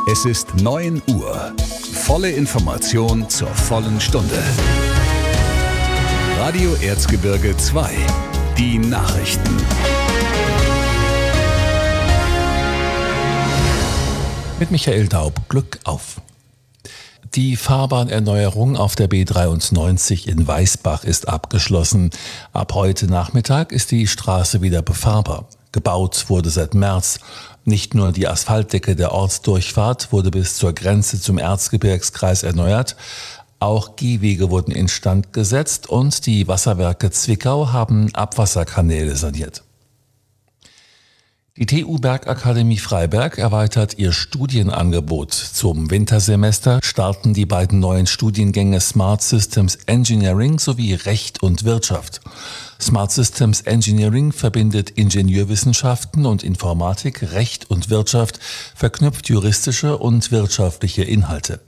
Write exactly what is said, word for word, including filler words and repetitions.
Es ist neun Uhr. Volle Information zur vollen Stunde. Radio Erzgebirge zwei. Die Nachrichten. Mit Michael Daub. Glück auf. Die Fahrbahnerneuerung auf der B dreiundneunzig in Weißbach ist abgeschlossen. Ab heute Nachmittag ist die Straße wieder befahrbar. Gebaut wurde seit März. Nicht nur die Asphaltdecke der Ortsdurchfahrt wurde bis zur Grenze zum Erzgebirgskreis erneuert, auch Gehwege wurden instand gesetzt und die Wasserwerke Zwickau haben Abwasserkanäle saniert. Die T U Bergakademie Freiberg erweitert ihr Studienangebot. Zum Wintersemester starten die beiden neuen Studiengänge Smart Systems Engineering sowie Recht und Wirtschaft. Smart Systems Engineering verbindet Ingenieurwissenschaften und Informatik, Recht und Wirtschaft, verknüpft juristische und wirtschaftliche Inhalte.